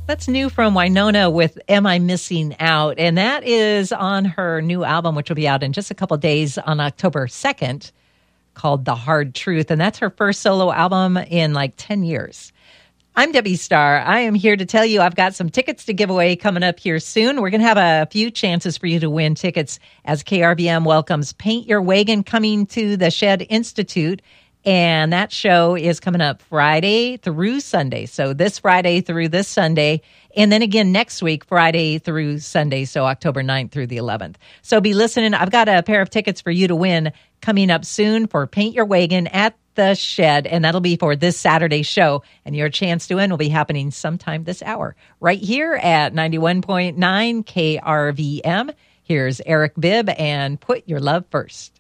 That's new from Winona with Am I Missing Out? And that is on her new album, which will be out in just a couple of days on October 2nd, called The Hard Truth. And that's her first solo album in like 10 years. I'm Debbie Starr. I am here to tell you I've got some tickets to give away coming up here soon. We're going to have a few chances for you to win tickets as KRVM welcomes Paint Your Wagon coming to the Shed Institute. And that show is coming up Friday through Sunday. So this Friday through this Sunday. And then again next week, Friday through Sunday. So October 9th through the 11th. So be listening. I've got a pair of tickets for you to win coming up soon for Paint Your Wagon at the Shed. And that'll be for this Saturday show. And your chance to win will be happening sometime this hour. Right here at 91.9 KRVM. Here's Eric Bibb and Put Your Love First.